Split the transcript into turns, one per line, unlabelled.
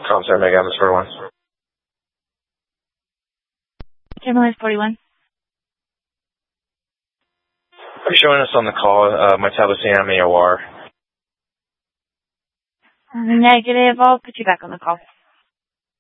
Comstar Mega Atmosphere 1.
Terminal 41.
Are you showing us on the call? My tablet's saying I'm AOR.
Negative. I'll put you back on the call.